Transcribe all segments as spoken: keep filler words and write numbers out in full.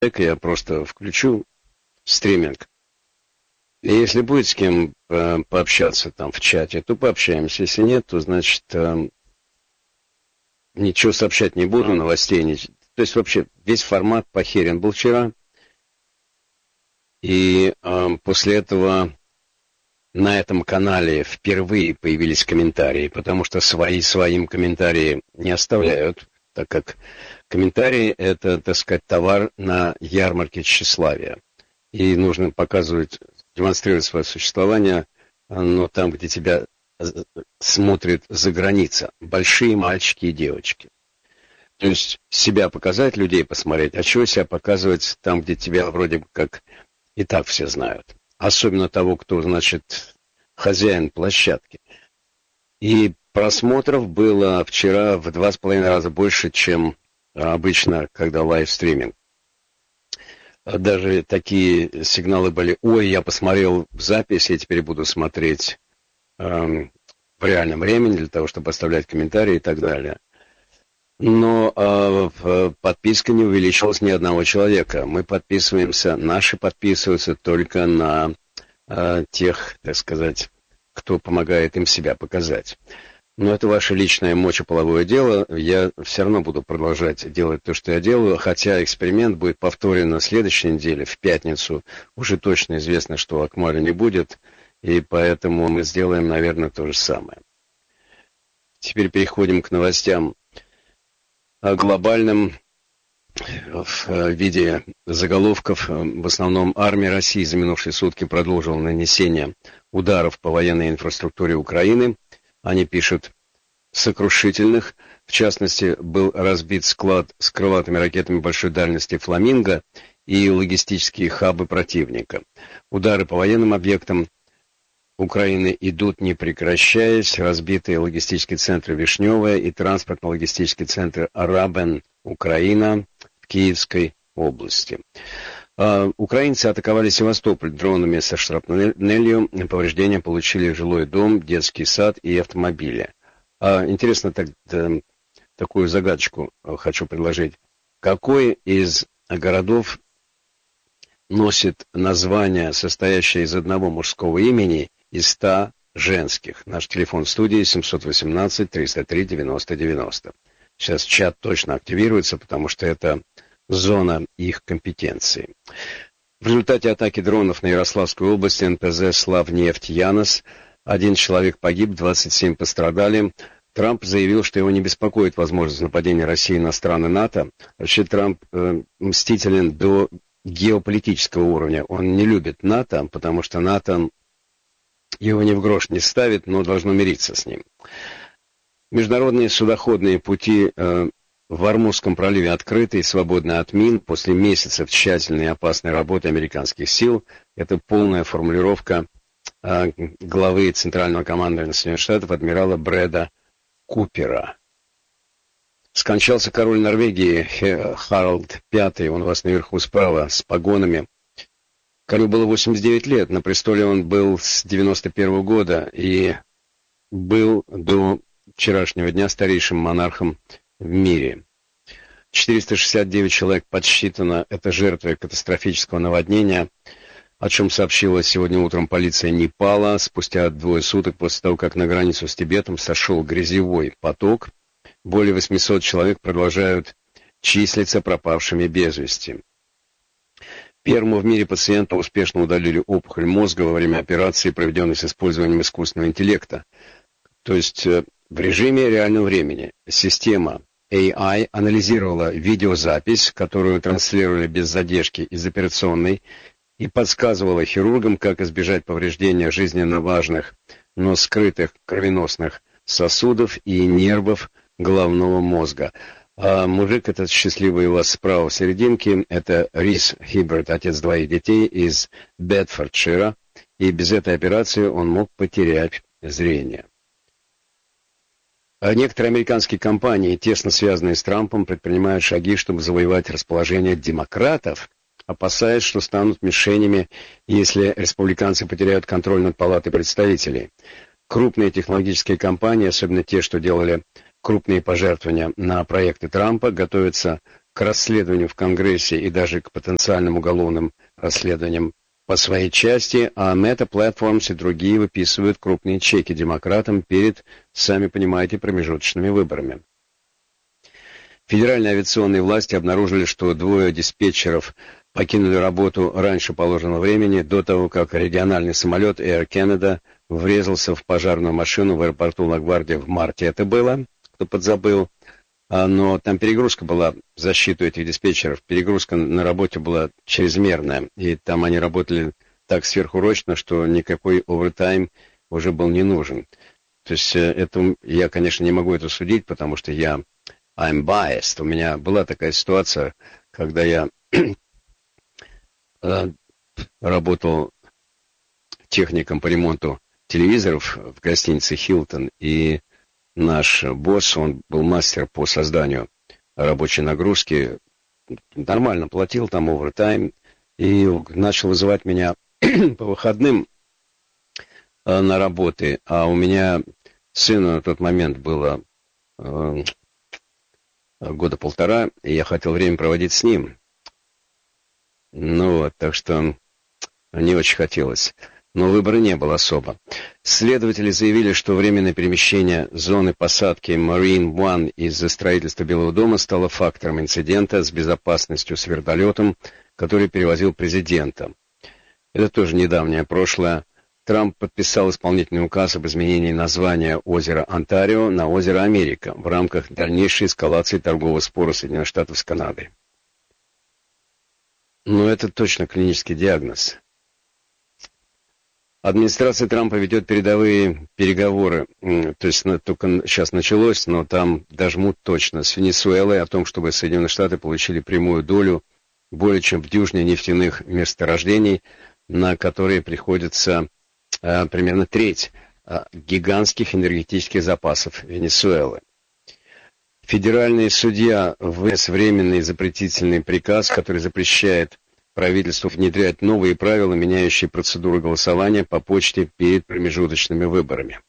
я просто включу стриминг. И если будет с кем э, пообщаться там в чате, то пообщаемся. Если нет, то, значит, э, ничего сообщать не буду, новостей. Не... То есть вообще весь формат похерен был вчера. И э, после этого на этом канале впервые появились комментарии, потому что свои своим комментарии не оставляют, так как комментарии — это, так сказать, товар на ярмарке тщеславия. И нужно показывать, демонстрировать свое существование, но там, где тебя смотрят за граница, большие мальчики и девочки. То есть себя показать, людей посмотреть, а чего себя показывать там, где тебя вроде бы как и так все знают. Особенно того, кто, значит, хозяин площадки. И просмотров было вчера в два с половиной раза больше, чем обычно, когда лайвстриминг. Даже такие сигналы были: ой, я посмотрел в запись, я теперь буду смотреть эм, в реальном времени для того, чтобы оставлять комментарии и так далее. Но э, подписка не увеличилась ни одного человека. Мы подписываемся, наши подписываются только на э, тех, так сказать, кто помогает им себя показать. Но это ваше личное мочеполовое дело. Я все равно буду продолжать делать то, что я делаю, хотя эксперимент будет повторен на следующей неделе, в пятницу. Уже точно известно, что Акмаля не будет, и поэтому мы сделаем, наверное, то же самое. Теперь переходим к новостям. Глобальным в виде заголовков. В основном армия России за минувшие сутки продолжила нанесение ударов по военной инфраструктуре Украины. Они пишут: сокрушительных. В частности, был разбит склад с крылатыми ракетами большой дальности «Фламинго» и логистические хабы противника. Удары по военным объектам Украины идут не прекращаясь. Разбитые логистические центры «Вишневая» и транспортно-логистический центр «Арабен», Украина, в Киевской области. А, украинцы атаковали Севастополь дронами со шрапнелью. Повреждения получили жилой дом, детский сад и автомобили. А, интересно, так, да, такую загадочку хочу предложить. Какой из городов носит название, состоящее из одного мужского имени и ста женских? Наш телефон в студии семьсот восемнадцать триста три девяносто девяносто. Сейчас чат точно активируется, потому что это зона их компетенции. В результате атаки дронов на Ярославскую область эн пэ зэ «Славнефть Янос» один человек погиб, двадцать семь пострадали. Трамп заявил, что его не беспокоит возможность нападения России на страны НАТО. Вообще Трамп э, мстителен до геополитического уровня. Он не любит НАТО, потому что НАТО его ни в грош не ставит, но должно мириться с ним. Международные судоходные пути э, в Ормузском проливе открыты и свободны от мин после месяцев тщательной и опасной работы американских сил. Это полная формулировка э, главы Центрального командования Соединенных Штатов адмирала Брэда Купера. Скончался король Норвегии Харальд пятый, он у вас наверху справа, с погонами. Королю было восемьдесят девять лет, на престоле он был с девяносто первого года и был до вчерашнего дня старейшим монархом в мире. четыреста шестьдесят девять человек подсчитано, это жертвы катастрофического наводнения, о чем сообщила сегодня утром полиция Непала. Спустя двое суток после того, как на границу с Тибетом сошел грязевой поток, более восемьсот человек продолжают числиться пропавшими без вести. Первому в мире пациенту успешно удалили опухоль мозга во время операции, проведенной с использованием искусственного интеллекта. То есть в режиме реального времени система эй ай анализировала видеозапись, которую транслировали без задержки из операционной, и подсказывала хирургам, как избежать повреждения жизненно важных, но скрытых кровеносных сосудов и нервов головного мозга. А мужик этот счастливый у вас справа в серединке, это Рис Хиберт, отец двоих детей из Бедфордшира, и без этой операции он мог потерять зрение. А некоторые американские компании, тесно связанные с Трампом, предпринимают шаги, чтобы завоевать расположение демократов, опасаясь, что станут мишенями, если республиканцы потеряют контроль над Палатой представителей. Крупные технологические компании, особенно те, что делали крупные пожертвования на проекты Трампа, готовятся к расследованию в Конгрессе и даже к потенциальным уголовным расследованиям по своей части, а Meta Platforms и другие выписывают крупные чеки демократам перед, сами понимаете, промежуточными выборами. Федеральные авиационные власти обнаружили, что двое диспетчеров покинули работу раньше положенного времени, до того, как региональный самолет Air Canada врезался в пожарную машину в аэропорту Ла-Гвардия в марте. Это было, кто подзабыл. Но там перегрузка была в защиту этих диспетчеров. Перегрузка на работе была чрезмерная. И там они работали так сверхурочно, что никакой овертайм уже был не нужен. То есть это, я, конечно, не могу это судить, потому что я I'm biased. У меня была такая ситуация, когда я работал техником по ремонту телевизоров в гостинице «Хилтон», и наш босс, он был мастер по созданию рабочей нагрузки, нормально платил там овертайм, и начал вызывать меня по выходным на работы, а у меня сыну на тот момент было э, года полтора, и я хотел время проводить с ним. Ну вот, так что не очень хотелось. Но выбора не было особо. Следователи заявили, что временное перемещение зоны посадки Marine One из-за строительства Белого дома стало фактором инцидента с безопасностью с вертолетом, который перевозил президента. Это тоже недавнее прошлое. Трамп подписал исполнительный указ об изменении названия озера Онтарио на озеро Америка в рамках дальнейшей эскалации торгового спора Соединенных Штатов с Канадой. Но это точно клинический диагноз. Администрация Трампа ведет передовые переговоры, то есть только сейчас началось, но там дожмут точно с Венесуэлой о том, чтобы Соединенные Штаты получили прямую долю более чем в дюжине нефтяных месторождений, на которые приходится а, примерно треть а, гигантских энергетических запасов Венесуэлы. Федеральный судья вынес временный запретительный приказ, который запрещает правительству внедрять новые правила, меняющие процедуру голосования по почте перед промежуточными выборами.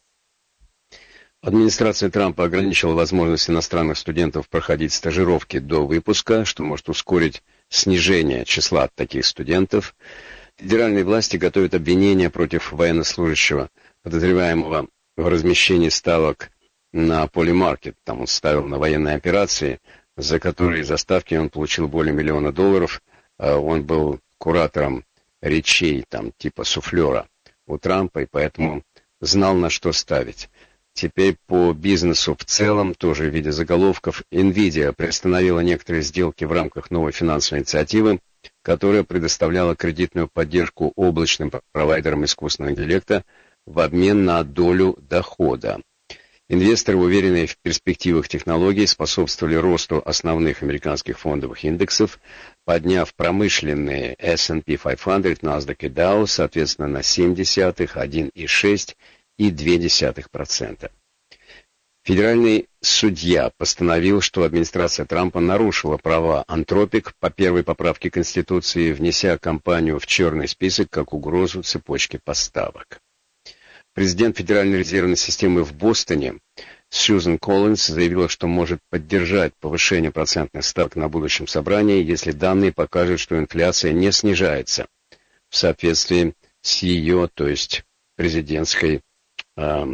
Администрация Трампа ограничила возможность иностранных студентов проходить стажировки до выпуска, что может ускорить снижение числа таких студентов. Федеральные власти готовят обвинения против военнослужащего, подозреваемого в размещении ставок на полимаркет. Там он ставил на военные операции, за которые за ставки он получил более миллиона долларов. Он был куратором речей, там, типа суфлера у Трампа, и поэтому знал, на что ставить. Теперь по бизнесу в целом, тоже в виде заголовков, NVIDIA приостановила некоторые сделки в рамках новой финансовой инициативы, которая предоставляла кредитную поддержку облачным провайдерам искусственного интеллекта в обмен на долю дохода. Инвесторы, уверенные в перспективах технологий, способствовали росту основных американских фондовых индексов, подняв промышленные эс энд пи пятьсот, NASDAQ и Dow, соответственно, на семь десятых, один и шесть и две десятых процента. Федеральный судья постановил, что администрация Трампа нарушила права Anthropic по первой поправке Конституции, внеся компанию в черный список как угрозу цепочки поставок. Президент Федеральной резервной системы в Бостоне Сьюзен Коллинс заявила, что может поддержать повышение процентных ставок на будущем собрании, если данные покажут, что инфляция не снижается в соответствии с ее, то есть президентской, э,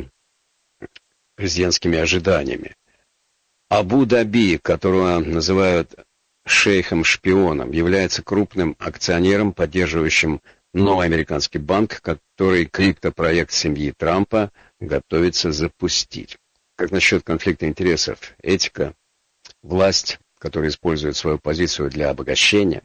президентскими ожиданиями. Абу-Даби, которого называют шейхом-шпионом, является крупным акционером, поддерживающим новый американский банк, который криптопроект семьи Трампа готовится запустить. Как насчет конфликта интересов? Этика, власть, которая использует свою позицию для обогащения?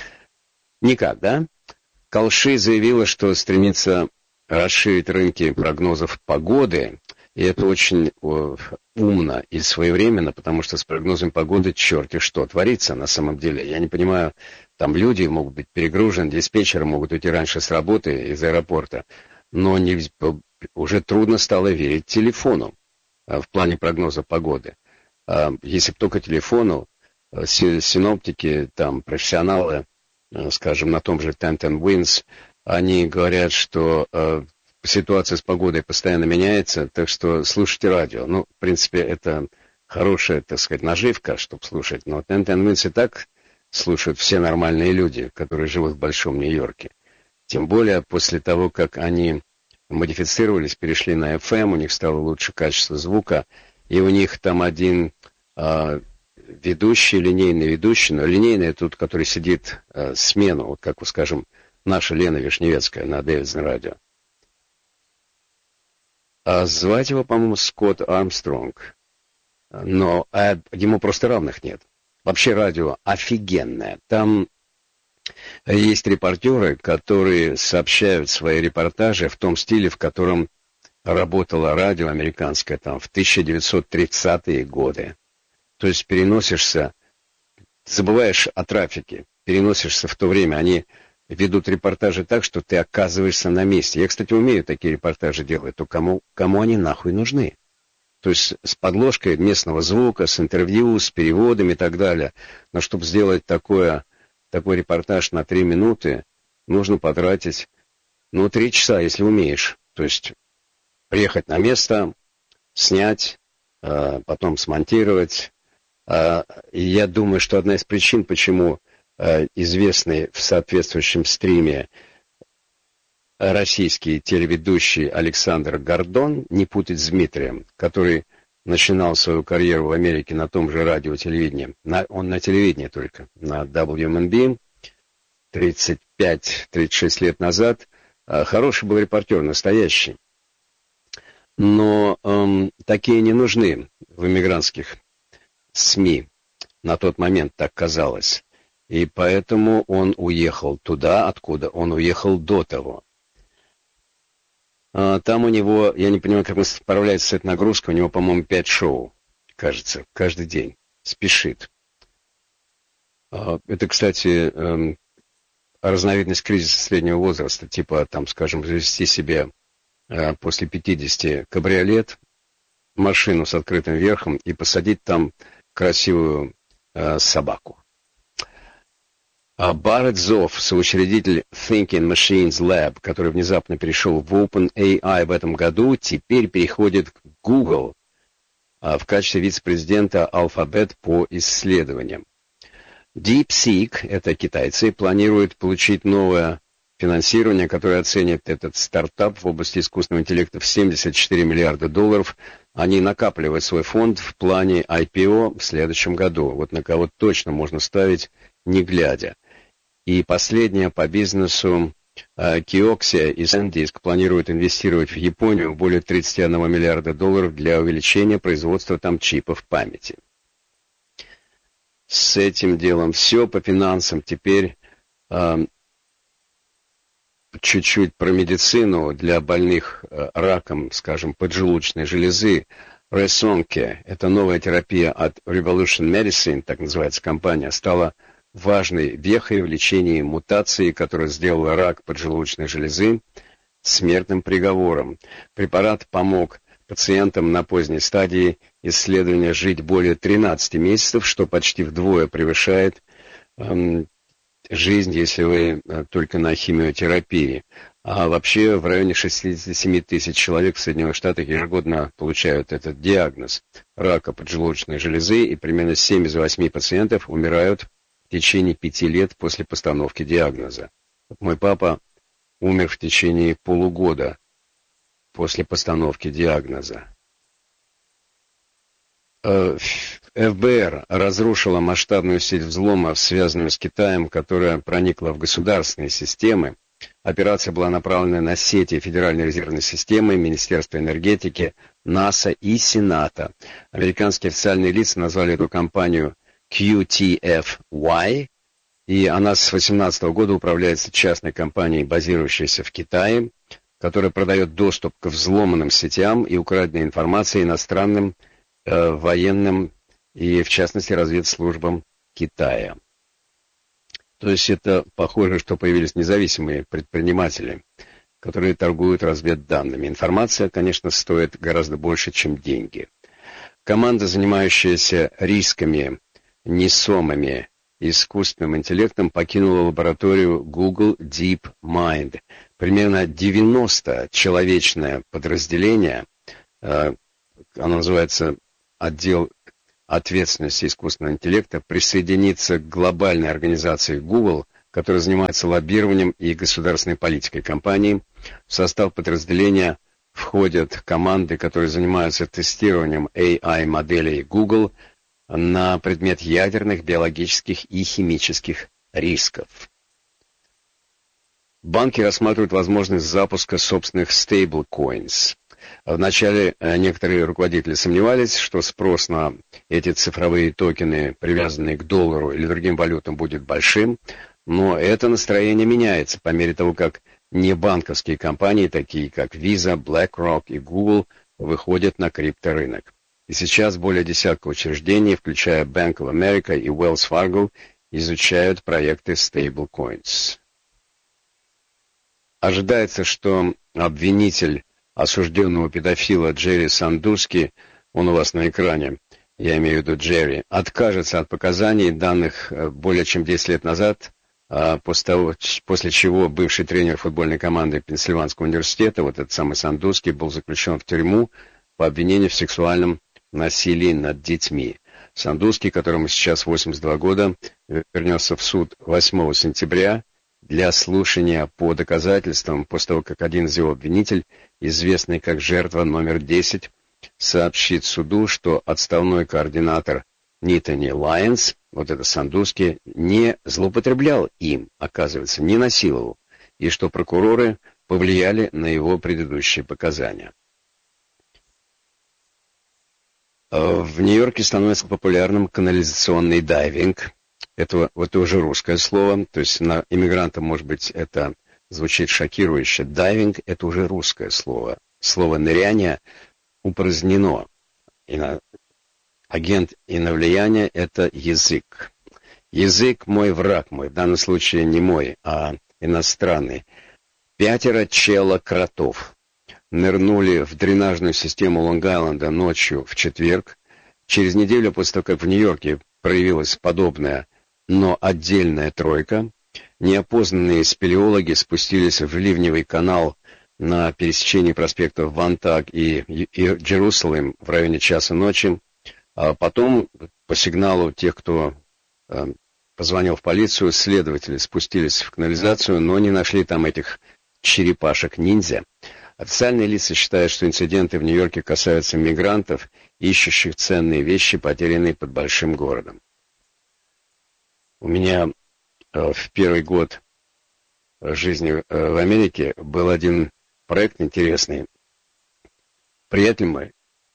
Никак, да? Калши заявила, что стремится расширить рынки прогнозов погоды, и это очень о, умно и своевременно, потому что с прогнозом погоды черти что творится на самом деле. Я не понимаю, там люди могут быть перегружены, диспетчеры могут уйти раньше с работы из аэропорта, но не, уже трудно стало верить телефону а, в плане прогноза погоды. А, если бы только телефону, а, синоптики, там, профессионалы, а, скажем, на том же ten ten Winds, они говорят, что а, ситуация с погодой постоянно меняется, так что слушайте радио. Ну, в принципе, это хорошая, так сказать, наживка, чтобы слушать. Но Ten Ten Minutes и так слушают все нормальные люди, которые живут в Большом Нью-Йорке. Тем более после того, как они модифицировались, перешли на эф эм, у них стало лучше качество звука, и у них там один а, ведущий, линейный ведущий, но линейный тут, который сидит а, смену, вот как, скажем, наша Лена Вишневецкая на Дэвидсон радио. А звать его, по-моему, Скотт Армстронг. Но а ему просто равных нет. Вообще радио офигенное. Там есть репортеры, которые сообщают свои репортажи в том стиле, в котором работало радио американское там в тысяча девятьсот тридцатые годы. То есть переносишься, забываешь о трафике, переносишься в то время. Они ведут репортажи так, что ты оказываешься на месте. Я, кстати, умею такие репортажи делать, то кому, кому они нахуй нужны? То есть с подложкой местного звука, с интервью, с переводами и так далее. Но чтобы сделать такое, такой репортаж на три минуты, нужно потратить, ну, три часа, если умеешь. То есть приехать на место, снять, э, потом смонтировать. Э, и я думаю, что одна из причин, почему э, известный в соответствующем стриме российский телеведущий Александр Гордон, не путать с Дмитрием, который начинал свою карьеру в Америке на том же радио телевидении. На, он на телевидении только, на дабл ю эм эн би, тридцать пять - тридцать шесть лет назад. Хороший был репортер, настоящий. Но эм, такие не нужны в иммигрантских СМИ. На тот момент так казалось. И поэтому он уехал туда, откуда он уехал до того. Там у него, я не понимаю, как он справляется с этой нагрузкой, у него, по-моему, пять шоу, кажется, каждый день. Спешит. Это, кстати, разновидность кризиса среднего возраста, типа, там, скажем, завести себе после пятидесяти кабриолет, машину с открытым верхом и посадить там красивую собаку. А Барретт Зофф, соучредитель Thinking Machines Lab, который внезапно перешел в OpenAI в этом году, теперь переходит к Google а, в качестве вице-президента Alphabet по исследованиям. DeepSeek, это китайцы, планируют получить новое финансирование, которое оценит этот стартап в области искусственного интеллекта в семьдесят четыре миллиарда долларов. Они накапливают свой фонд в плане ай пи о в следующем году. Вот на кого точно можно ставить, не глядя. И последнее по бизнесу. Kioxia и SanDisk планируют инвестировать в Японию более тридцать один миллиарда долларов для увеличения производства там чипов памяти. С этим делом все по финансам. Теперь э, чуть-чуть про медицину для больных э, раком, скажем, поджелудочной железы. Resonke, это новая терапия от Revolution Medicine, так называется компания, стала важной вехой в лечении мутации, которая сделала рак поджелудочной железы смертным приговором. Препарат помог пациентам на поздней стадии исследования жить более тринадцати месяцев, что почти вдвое превышает эм, жизнь, если вы э, только на химиотерапии. А вообще в районе шестьдесят семь тысяч человек в Соединенных Штатах ежегодно получают этот диагноз рака поджелудочной железы, и примерно семь из восьми пациентов умирают в течение пяти лет после постановки диагноза. Мой папа умер в течение полугода после постановки диагноза. эф бэ эр разрушила масштабную сеть взломов, связанную с Китаем, которая проникла в государственные системы. Операция была направлена на сети Федеральной резервной системы, Министерства энергетики, НАСА и Сената. Американские официальные лица назвали эту компанию кью ти эф уай, и она с две тысячи восемнадцатого года управляется частной компанией, базирующейся в Китае, которая продает доступ к взломанным сетям и украденной информации иностранным э, военным и, в частности, разведслужбам Китая. То есть это похоже, что появились независимые предприниматели, которые торгуют разведданными. Информация, конечно, стоит гораздо больше, чем деньги. Команда, занимающаяся рисками, несомыми искусственным интеллектом, покинула лабораторию Google DeepMind. Примерно девяносто человечное подразделение, оно называется отдел ответственности искусственного интеллекта присоединиться к глобальной организации Google, которая занимается лоббированием и государственной политикой компании. В состав подразделения входят команды, которые занимаются тестированием эй ай-моделей Google на предмет ядерных, биологических и химических рисков. Банки рассматривают возможность запуска собственных стейблкоинс. Вначале некоторые руководители сомневались, что спрос на эти цифровые токены, привязанные к доллару или другим валютам, будет большим, но это настроение меняется по мере того, как небанковские компании, такие как Visa, BlackRock и Google, выходят на крипторынок. И сейчас более десятка учреждений, включая Bank of America и Wells Fargo, изучают проекты stablecoins. Ожидается, что обвинитель осужденного педофила Джерри Сандуски, он у вас на экране, я имею в виду Джерри, откажется от показаний, данных более чем десять лет назад, после, того, после чего бывший тренер футбольной команды Пенсильванского университета, вот этот самый Сандуски, был заключен в тюрьму по обвинению в сексуальном насилии над детьми. Сандуски, которому сейчас восемьдесят два года, вернется в суд восьмого сентября для слушания по доказательствам, после того, как один из его обвинителей, известный как жертва номер десять, сообщит суду, что отставной координатор Нитани Лайонс, вот это Сандуски, не злоупотреблял им, оказывается, не насиловал, и что прокуроры повлияли на его предыдущие показания. В Нью-Йорке становится популярным канализационный дайвинг. Это, это уже русское слово, то есть на иммигранта, может быть, это звучит шокирующе. Дайвинг — это уже русское слово. Слово «ныряние» упразднено. И на... Агент иновлияния — это язык. Язык — мой враг мой, в данном случае не мой, а иностранный. Пятеро чело-кротов нырнули в дренажную систему Лонг-Айленда ночью в четверг. Через неделю после того, как в Нью-Йорке проявилась подобная, но отдельная тройка, неопознанные спелеологи спустились в ливневый канал на пересечении проспектов Вантаг и, и, и Джерусалем в районе часа ночи. А потом, по сигналу тех, кто э, позвонил в полицию, следователи спустились в канализацию, но не нашли там этих черепашек-ниндзя. Официальные лица считают, что инциденты в Нью-Йорке касаются мигрантов, ищущих ценные вещи, потерянные под большим городом. У меня э, в первый год жизни э, в Америке был один проект интересный. Приятель мой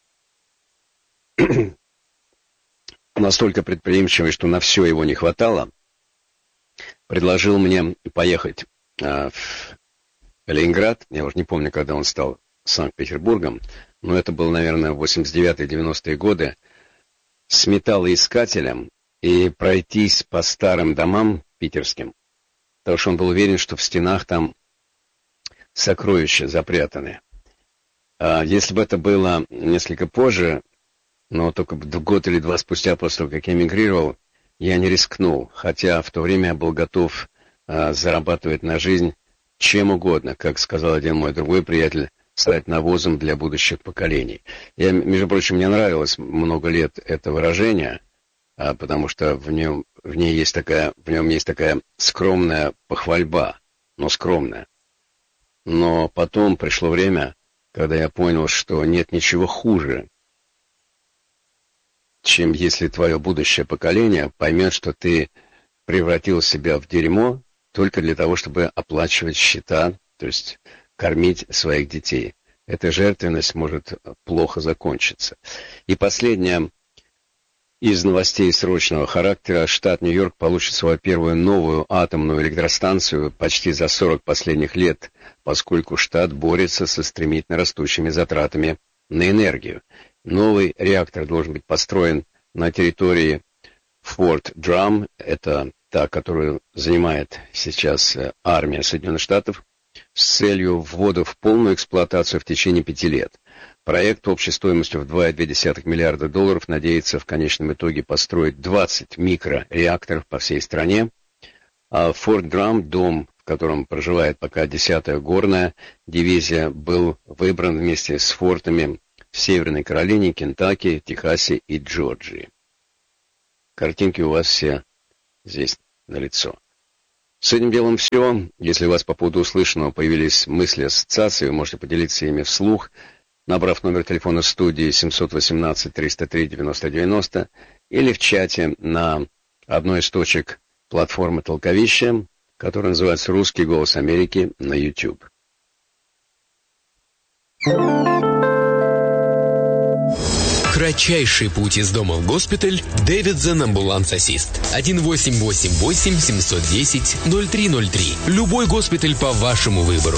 настолько предприимчивый, что на все его не хватало, предложил мне поехать э, в Ленинград. Я уже не помню, когда он стал Санкт-Петербургом, но это было, наверное, восемьдесят девятые — девяностые годы, с металлоискателем и пройтись по старым домам питерским, потому что он был уверен, что в стенах там сокровища запрятаны. А если бы это было несколько позже, но только год или два спустя после того, как я эмигрировал, я не рискнул, хотя в то время я был готов а, зарабатывать на жизнь чем угодно, как сказал один мой другой приятель, стать навозом для будущих поколений. Я, между прочим, мне нравилось много лет это выражение, а, потому что в нем, в ней есть такая, в нем есть такая скромная похвальба, но скромная. Но потом пришло время, когда я понял, что нет ничего хуже, чем если твое будущее поколение поймет, что ты превратил себя в дерьмо только для того, чтобы оплачивать счета, то есть кормить своих детей. Эта жертвенность может плохо закончиться. И последнее из новостей срочного характера. Штат Нью-Йорк получит свою первую новую атомную электростанцию почти за сорок последних лет, поскольку штат борется со стремительно растущими затратами на энергию. Новый реактор должен быть построен на территории Форт Драм, это та, которую занимает сейчас армия Соединенных Штатов, с целью ввода в полную эксплуатацию в течение пяти лет. Проект общей стоимостью в два целых две десятых миллиарда долларов надеется в конечном итоге построить двадцать микрореакторов по всей стране. А Форт Драм, дом, в котором проживает пока десятая горная дивизия, был выбран вместе с фортами в Северной Каролине, Кентаки, Техасе и Джорджии. Картинки у вас все здесь налицо. С этим делом все. Если у вас по поводу услышанного появились мысли, ассоциации, вы можете поделиться ими вслух, набрав номер телефона студии семь один восемь три ноль три девяносто девяносто или в чате на одной из точек платформы «Толковище», которая называется «Русский голос Америки» на YouTube. Кратчайший путь из дома в госпиталь. Davidson Ambulance Assist. один восемь восемь восемь семь один ноль ноль три ноль три. Любой госпиталь по вашему выбору.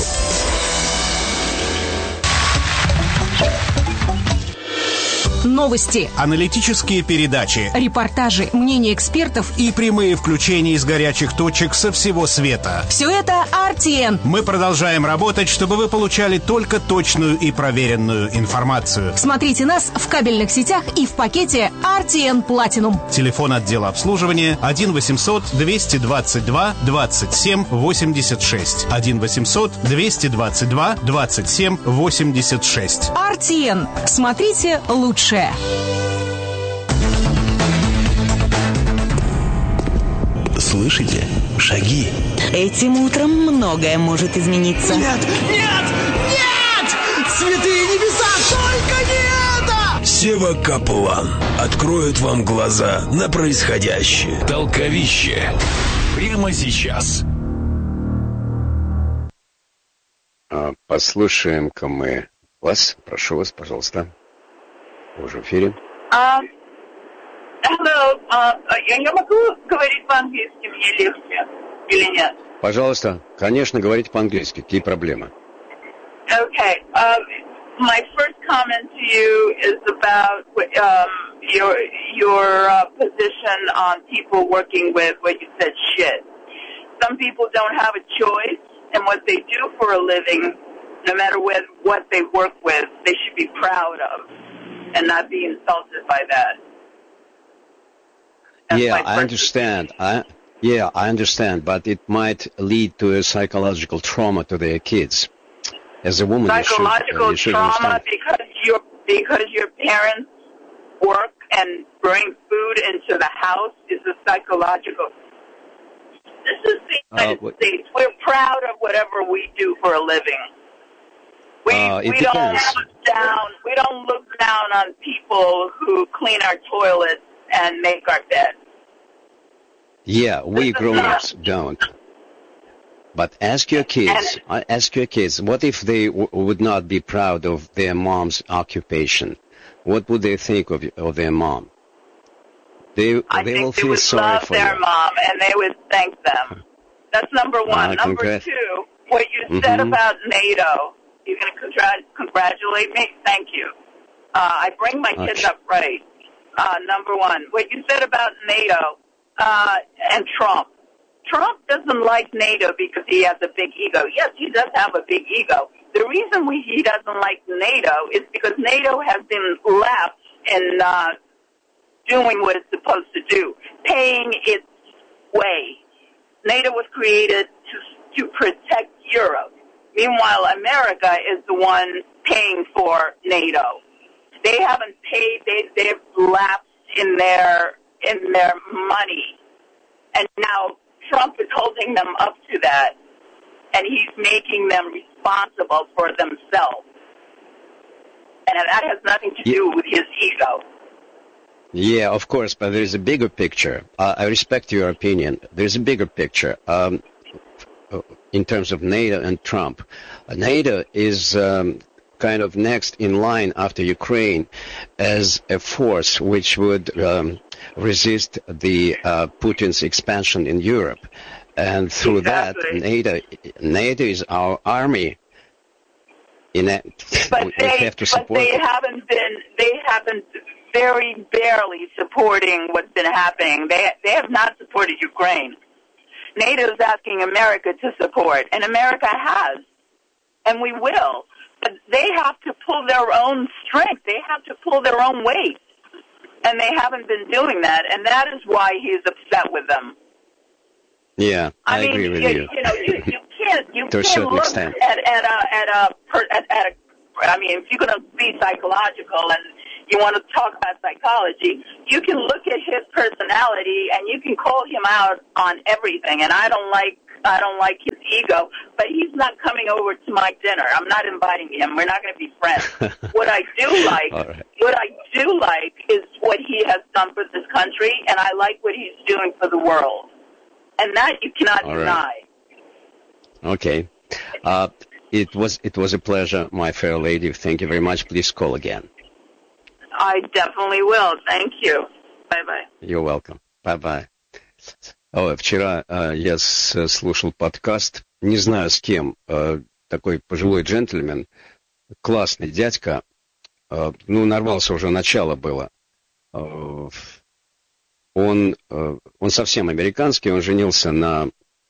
Новости, аналитические передачи, репортажи, мнения экспертов и прямые включения из горячих точек со всего света. Все это ар ти эн. Мы продолжаем работать, чтобы вы получали только точную и проверенную информацию. Смотрите нас в кабельных сетях и в пакете ар ти эн Platinum. Телефон отдела обслуживания один восемьсот двести двадцать два двадцать семь восемьдесят шесть. один восемьсот двести двадцать два двадцать семь восемьдесят шесть. ар ти эн. Смотрите лучше. Слышите? Шаги. Этим утром многое может измениться. Нет! Нет! Нет! Святые небеса! Только не это! Сева Каплан откроет вам глаза на происходящее. Толковище. Прямо сейчас. Послушаем-ка мы вас. Прошу вас, пожалуйста. Уже в эфире. Uh, hello. Uh, я могу говорить по-английски, мне легче или нет? Пожалуйста, конечно, говорите по-английски. Какие проблемы? Okay. Uh, my first comment to you is about um, your your uh, position on people working with what you said shit. Some people don't have a choice, and what they do for a living, no matter what what they work with, they should be proud of. And not be insulted by that. That's yeah, I understand. I, yeah, I understand, but it might lead to a psychological trauma to their kids. As a woman, psychological you should, uh, you should trauma understand. because your because your parents work and bring food into the house is a psychological. This is the United uh, States. We're proud of whatever we do for a living. We, uh, it we depends. don't look down. We don't look down on people who clean our toilets and make our beds. Yeah, we grown-ups don't. But ask your kids. And, ask your kids. What if they w- would not be proud of their mom's occupation? What would they think of of their mom? They I they think will they feel would sorry love for their you. mom, and they would thank them. That's number one. Uh, number congr- two, what you mm-hmm. said about NATO. You're going to congr- congratulate me? Thank you. Uh, I bring my kids okay. up right. Uh, number one, what you said about NATO uh, and Trump. Trump doesn't like NATO because he has a big ego. Yes, he does have a big ego. The reason we, he doesn't like NATO is because NATO has been left in uh, doing what it's supposed to do, paying its way. NATO was created to, to protect Europe. Meanwhile, America is the one paying for NATO. They haven't paid. They, they've lapsed in their in their money, and now Trump is holding them up to that, and he's making them responsible for themselves. And that has nothing to do with his ego. Yeah, of course, but there's a bigger picture. Uh, I respect your opinion. There's a bigger picture. Um, in terms of NATO and Trump. NATO is um, kind of next in line after Ukraine as a force which would um, resist the uh, Putin's expansion in Europe. And through exactly. that, NATO, NATO is our army. In that, but we, they, we have to support but they it. haven't been. They haven't very barely supporting what's been happening. They they have not supported Ukraine. NATO is asking America to support, and America has, and we will. But they have to pull their own strength. They have to pull their own weight, and they haven't been doing that, and that is why he's upset with them. Yeah, I, I mean, agree with you. you. You know, you, you can't you To a can't certain look extent. at at a at a, at, at a I mean, if you're going to be psychological and you want to talk about psychology, you can look at his personality and you can call him out on everything. And I don't like I don't like his ego, but he's not coming over to my dinner. I'm not inviting him. We're not going to be friends. What I do like, right. what I do like is what he has done for this country, and I like what he's doing for the world. And that you cannot All deny. Right. Okay. Uh, it was it was a pleasure, my fair lady. Thank you very much. Please call again. I definitely will. Thank you. Bye-bye. You're welcome. Bye-bye. О, вчера э, я с, слушал подкаст, не знаю с кем, э, такой пожилой джентльмен, классный дядька, э, ну, нарвался уже, начало было. Э, он, э, он совсем американский, он женился на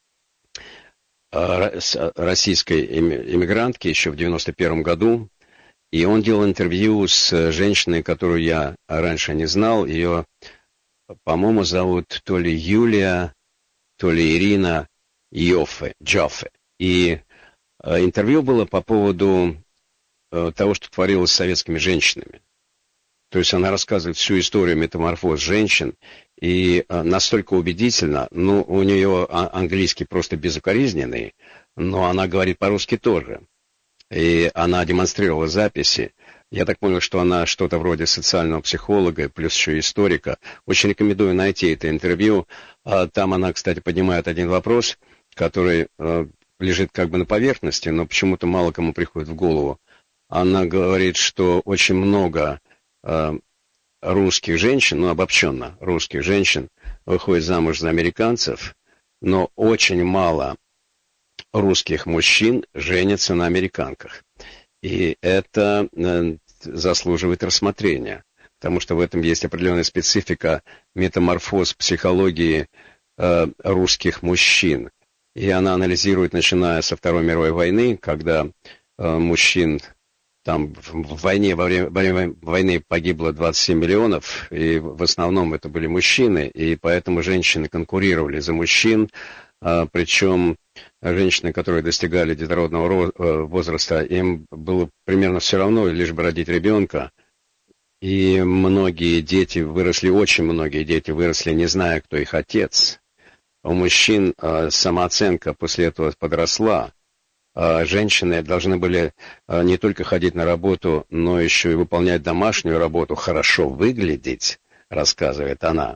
э, российской иммигрантке еще в девяносто первом году, и он делал интервью с женщиной, которую я раньше не знал, ее... По-моему, зовут то ли Юлия, то ли Ирина Йоффе, Джоффе. И э, интервью было по поводу э, того, что творилось с советскими женщинами. То есть она рассказывает всю историю метаморфоз женщин, и э, настолько убедительно, ну, у нее английский просто безукоризненный, но она говорит по-русски тоже. И она демонстрировала записи. Я так понял, что она что-то вроде социального психолога, плюс еще историка. Очень рекомендую найти это интервью. Там она, кстати, поднимает один вопрос, который лежит как бы на поверхности, но почему-то мало кому приходит в голову. Она говорит, что очень много русских женщин, ну, обобщенно, русских женщин выходит замуж за американцев, но очень мало русских мужчин женятся на американках. И это э, заслуживает рассмотрения, потому что в этом есть определенная специфика метаморфоз психологии э, русских мужчин. И она анализирует, начиная со Второй мировой войны, когда э, мужчин там в войне, во время, во время войны погибло двадцать семь миллионов, и в основном это были мужчины, и поэтому женщины конкурировали за мужчин, э, причем женщины, которые достигали детородного возраста, им было примерно все равно, лишь бы родить ребенка. И многие дети выросли, очень многие дети выросли, не зная, кто их отец. У мужчин э, самооценка после этого подросла. Э, женщины должны были э, не только ходить на работу, но еще и выполнять домашнюю работу, хорошо выглядеть, рассказывает она.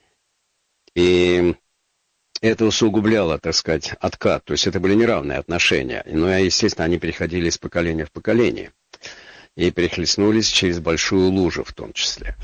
И это усугубляло, так сказать, откат. То есть это были неравные отношения. Но, естественно, они переходили из поколения в поколение. И перехлестнулись через большую лужу в том числе.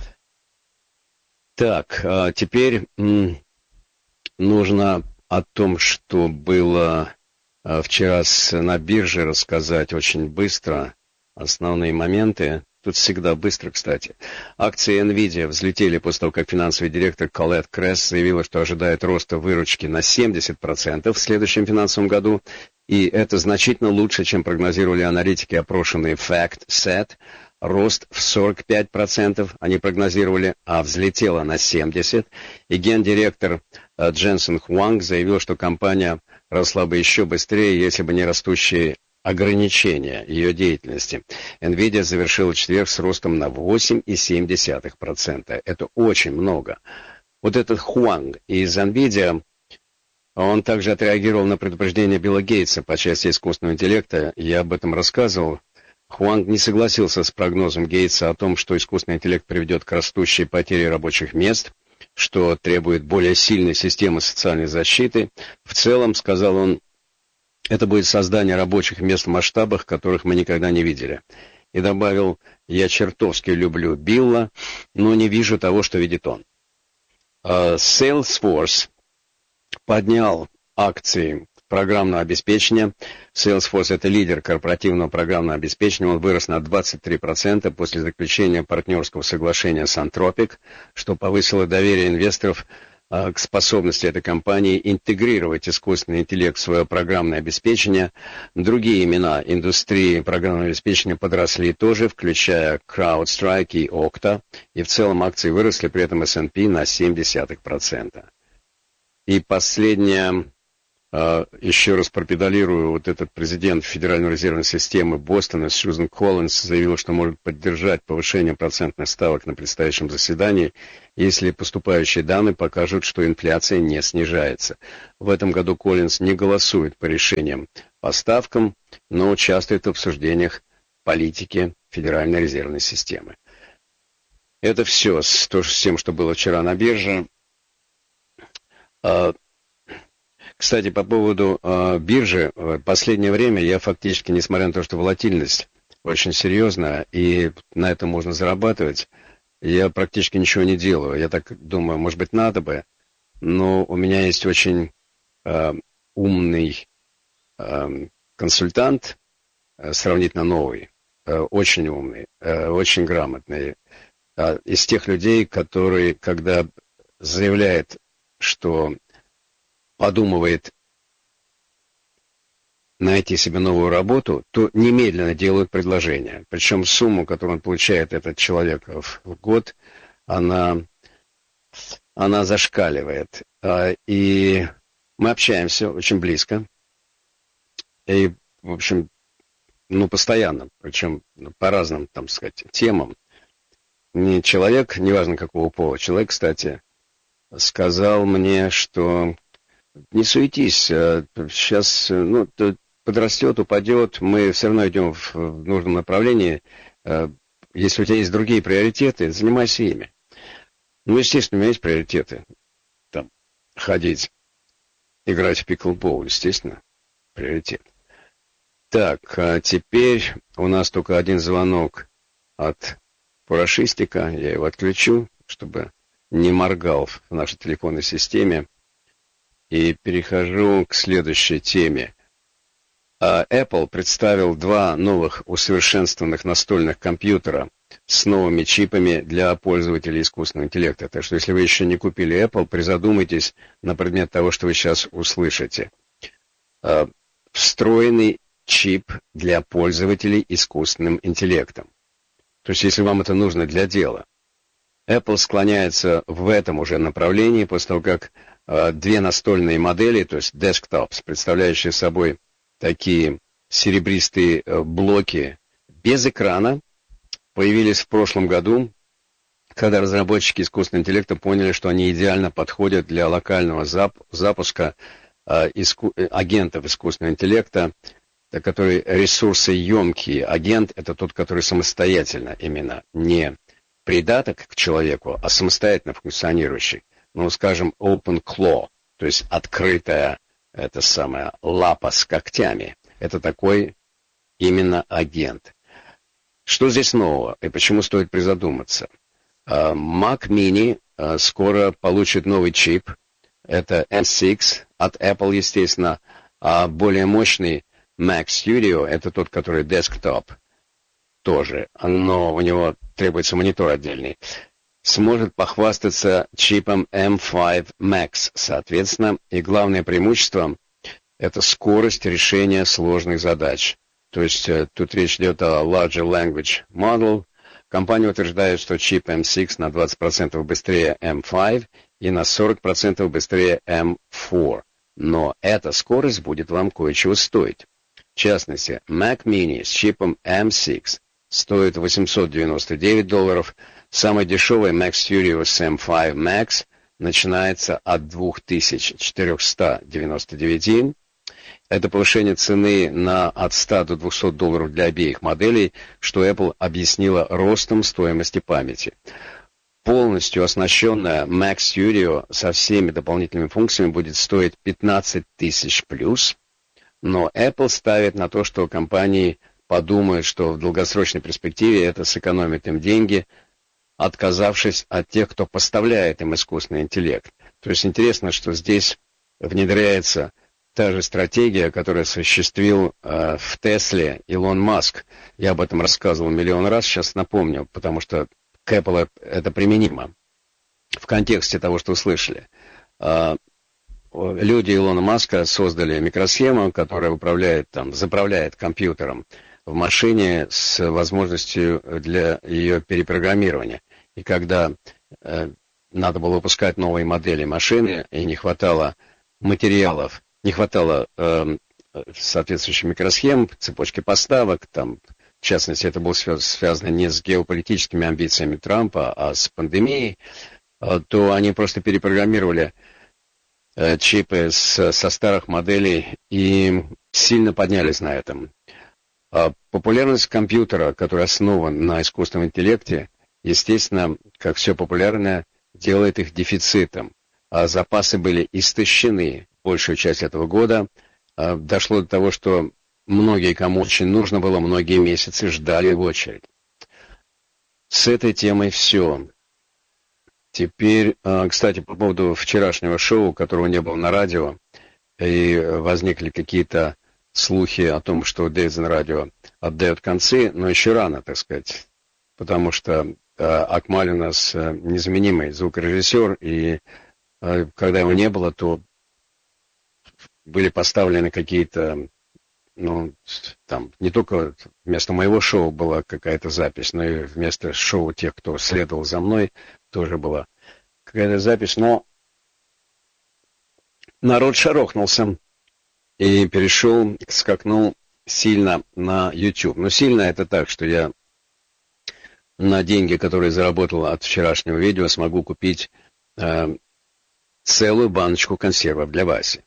Так, а теперь м, нужно о том, что было а, вчера с, на бирже, рассказать очень быстро основные моменты. Тут всегда быстро, кстати. Акции NVIDIA взлетели после того, как финансовый директор Колетт Кресс заявила, что ожидает роста выручки на семьдесят процентов в следующем финансовом году. И это значительно лучше, чем прогнозировали аналитики, опрошенные FactSet. Рост в сорок пять процентов они прогнозировали, а взлетела на семьдесят процентов. И гендиректор Дженсен Хуанг заявил, что компания росла бы еще быстрее, если бы не растущие ограничения ее деятельности. NVIDIA завершила четверг с ростом на восемь целых семь десятых процента. Это очень много. Вот этот Хуанг из NVIDIA, он также отреагировал на предупреждение Билла Гейтса по части искусственного интеллекта. Я об этом рассказывал. Хуанг не согласился с прогнозом Гейтса о том, что искусственный интеллект приведет к растущей потере рабочих мест, что требует более сильной системы социальной защиты. В целом, сказал он, это будет создание рабочих мест в масштабах, которых мы никогда не видели. И добавил, я чертовски люблю Билла, но не вижу того, что видит он. Salesforce поднял акции программного обеспечения. Salesforce — это лидер корпоративного программного обеспечения. Он вырос на двадцать три процента после заключения партнерского соглашения с Anthropic, что повысило доверие инвесторов к способности этой компании интегрировать искусственный интеллект в свое программное обеспечение. Другие имена индустрии программного обеспечения подросли тоже, включая CrowdStrike и Okta. И в целом акции выросли, при этом эс энд пи на семь десятых процента. И последняя Еще раз пропедалирую, вот этот президент Федеральной резервной системы Бостона Сьюзен Коллинс заявил, что может поддержать повышение процентных ставок на предстоящем заседании, если поступающие данные покажут, что инфляция не снижается. В этом году Коллинс не голосует по решениям по ставкам, но участвует в обсуждениях политики Федеральной резервной системы. Это все с, то, с тем, что было вчера на бирже. Кстати, по поводу э, биржи, в последнее время я фактически, несмотря на то, что волатильность очень серьезная, и на этом можно зарабатывать, я практически ничего не делаю. Я так думаю, может быть, надо бы, но у меня есть очень э, умный э, консультант, э, сравнительно новый, э, очень умный, э, очень грамотный, э, из тех людей, которые, когда заявляет, что подумывает найти себе новую работу, то немедленно делают предложение. Причем сумму, которую он получает, этот человек, в год, она, она зашкаливает. И мы общаемся очень близко. И, в общем, ну, постоянно, причем по разным, там сказать, темам. Не человек, неважно какого пола, человек, кстати, сказал мне, что не суетись, сейчас, ну, подрастет, упадет, мы все равно идем в нужном направлении. Если у тебя есть другие приоритеты, занимайся ими. Ну, естественно, у меня есть приоритеты. Там, ходить, играть в пиклбол, естественно, приоритет. Так, а теперь у нас только один звонок от Порошистика. Я его отключу, чтобы не моргал в нашей телефонной системе. И перехожу к следующей теме. Apple представил два новых усовершенствованных настольных компьютера с новыми чипами для пользователей искусственного интеллекта. Так что, если вы еще не купили Apple, призадумайтесь на предмет того, что вы сейчас услышите. Встроенный чип для пользователей искусственным интеллектом. То есть, если вам это нужно для дела. Apple склоняется в этом уже направлении, после того, как э, две настольные модели, то есть desktops, представляющие собой такие серебристые э, блоки без экрана, появились в прошлом году, когда разработчики искусственного интеллекта поняли, что они идеально подходят для локального зап- запуска э, иску- агентов искусственного интеллекта, который ресурсоемкий агент, это тот, который самостоятельно именно, не придаток к человеку, а самостоятельно функционирующий. Ну, скажем, open claw, то есть открытая, это самая лапа с когтями. Это такой именно агент. Что здесь нового и почему стоит призадуматься? Mac Mini скоро получит новый чип. Это эм шесть от Apple, естественно. А более мощный Mac Studio, это тот, который desktop, тоже, но у него требуется монитор отдельный, сможет похвастаться чипом эм пять Max, соответственно, и главное преимущество – это скорость решения сложных задач. То есть тут речь идет о Larger Language Model. Компания утверждает, что чип эм шесть на двадцать процентов быстрее эм пять и на сорок процентов быстрее эм четыре. Но эта скорость будет вам кое-чего стоить. В частности, Mac Mini с чипом эм шесть стоит восемьсот девяносто девять долларов. Самый дешевый Mac Studio с эм пять Max начинается от две тысячи четыреста девяносто девять. Это повышение цены на от ста до двухсот долларов для обеих моделей, что Apple объяснила ростом стоимости памяти. Полностью оснащенная Mac Studio со всеми дополнительными функциями будет стоить пятнадцать тысяч плюс, но Apple ставит на то, что компании подумают, что в долгосрочной перспективе это сэкономит им деньги, отказавшись от тех, кто поставляет им искусственный интеллект. То есть интересно, что здесь внедряется та же стратегия, которую осуществил э, в Тесле Илон Маск. Я об этом рассказывал миллион раз, сейчас напомню, потому что к Apple это применимо. В контексте того, что услышали. Э, люди Илона Маска создали микросхему, которая управляет, там, заправляет компьютером в машине с возможностью для ее перепрограммирования. И когда э, надо было выпускать новые модели машины, и не хватало материалов не хватало э, соответствующих микросхем, цепочки поставок, там, в частности, это было связано не с геополитическими амбициями Трампа, а с пандемией, э, то они просто перепрограммировали э, чипы с, со старых моделей и сильно поднялись на этом. А популярность компьютера, который основан на искусственном интеллекте, естественно, как все популярное, делает их дефицитом. А запасы были истощены большую часть этого года. А дошло до того, что многие, кому очень нужно было, многие месяцы ждали в очередь. С этой темой все. Теперь, кстати, по поводу вчерашнего шоу, которого не было на радио, и возникли какие-то слухи о том, что Davidson Radio отдает концы, но еще рано, так сказать, потому что э, Акмаль у нас э, незаменимый звукорежиссер, и э, когда его не было, то были поставлены какие-то, ну, там, не только вместо моего шоу была какая-то запись, но и вместо шоу тех, кто следовал за мной, тоже была какая-то запись, но народ шарохнулся и перешел, скакнул сильно на YouTube. Но сильно это так, что я на деньги, которые заработал от вчерашнего видео, смогу купить э, целую баночку консервов для Васи.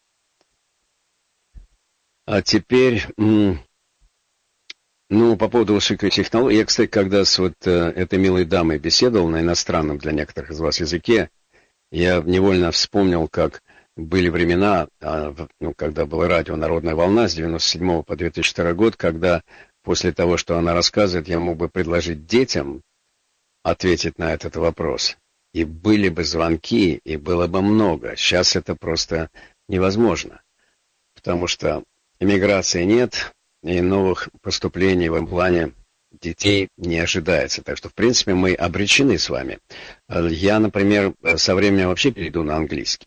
А теперь, м- ну, по поводу высокой технологии. Я, кстати, когда с вот э, этой милой дамой беседовал на иностранном для некоторых из вас языке, я невольно вспомнил, как были времена, ну, когда было радио «Народная волна» с девяносто седьмого по две тысячи второй год, когда после того, что она рассказывает, я мог бы предложить детям ответить на этот вопрос. И были бы звонки, и было бы много. Сейчас это просто невозможно, потому что иммиграции нет, и новых поступлений в этом плане детей не ожидается. Так что, в принципе, мы обречены с вами. Я, например, со временем вообще перейду на английский.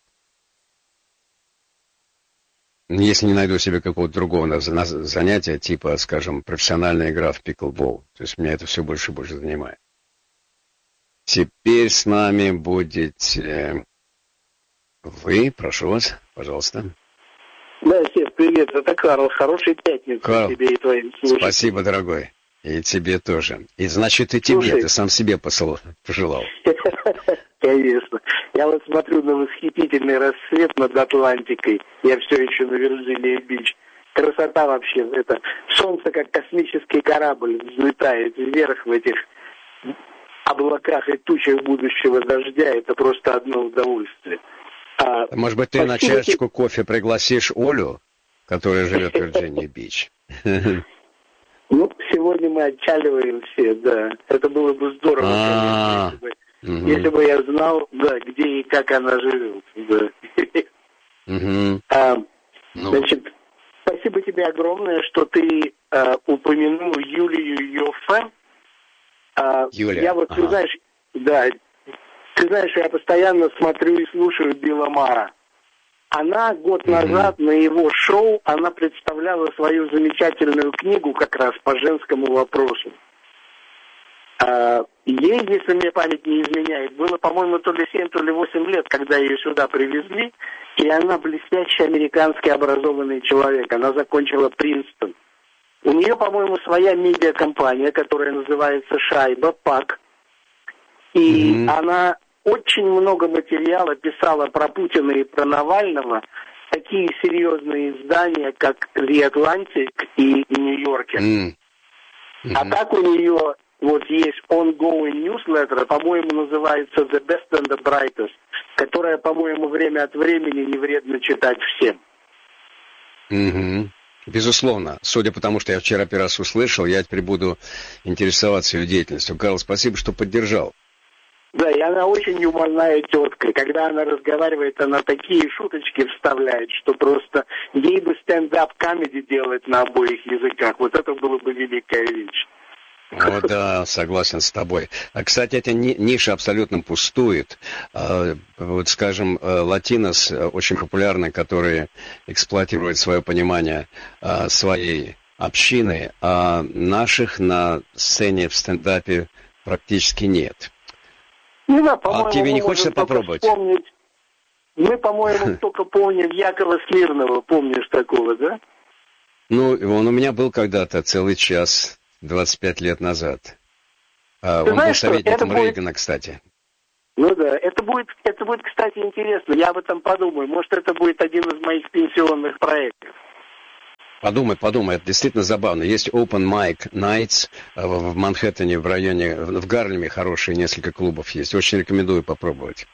Если не найду себе какого-то другого занятия, типа, скажем, профессиональная игра в пиклбол. То есть меня это все больше и больше занимает. Теперь с нами будете вы, прошу вас, пожалуйста. Да, всем привет, это Карл. Хорошей пятницы Карл, тебе и твоим слушателям. Спасибо, дорогой. И тебе тоже. И значит, и тебе, Слушай. Ты сам себе посыл, пожелал. Конечно. Я вот смотрю на восхитительный рассвет над Атлантикой. Я все еще на Вирджиния-Бич. Красота вообще. Это солнце, как космический корабль, взлетает вверх в этих облаках и тучах будущего дождя. Это просто одно удовольствие. А, Может быть, ты на чашечку кофе пригласишь Олю, которая живет в Вирджинии-Бич? Ну, сегодня мы отчаливаем все, да. Это было бы здорово, конечно, если бы, угу. если бы я знал, да, где и как она живет. Да. Угу. А, ну. Значит, спасибо тебе огромное, что ты а, упомянул Юлию Йоффе. А, Юлия. Я вот, ага. ты знаешь, да, ты знаешь, я постоянно смотрю и слушаю Билла Мара. Она год назад mm-hmm. на его шоу, она представляла свою замечательную книгу как раз по женскому вопросу. А, ей, если мне память не изменяет, было, по-моему, то ли семь, то ли восемь лет, когда ее сюда привезли, и она блестящий американский образованный человек. Она закончила Принстон. У нее, по-моему, своя медиакомпания, которая называется «Шайба», «Пак». И mm-hmm. она очень много материала писала про Путина и про Навального. Такие серьезные издания, как The Atlantic и Нью-Йоркер. Mm-hmm. А так у нее вот есть ongoing newsletter, по-моему, называется The Best and the Brightest, которая, по-моему, время от времени не вредно читать всем. Mm-hmm. Безусловно. Судя по тому, что я вчера первый раз услышал, я теперь буду интересоваться ее деятельностью. Карл, спасибо, что поддержал. Да, и она очень юморная тетка. Когда она разговаривает, она такие шуточки вставляет, что просто ей бы стендап-комеди делать на обоих языках. Вот это было бы великая вещь. О, да, согласен с тобой. А, кстати, эта ниша абсолютно пустует. Вот, скажем, латинос очень популярны, которые эксплуатируют свое понимание своей общины, а наших на сцене в стендапе практически нет. Не знаю, а тебе не хочется попробовать? Вспомнить... Мы, по-моему, только помним Якова Смирнова. Помнишь такого, да? Ну, он у меня был когда-то целый час, двадцать пять лет назад. А, он знаешь, был советником будет... Рейгана, кстати. Ну да, это будет, это будет, кстати, интересно. Я об этом подумаю. Может, это будет один из моих пенсионных проектов. Подумай, подумай, это действительно забавно. Есть Open Mic Nights в, в Манхэттене, в районе, в Гарлеме хорошие несколько клубов есть. Очень рекомендую попробовать.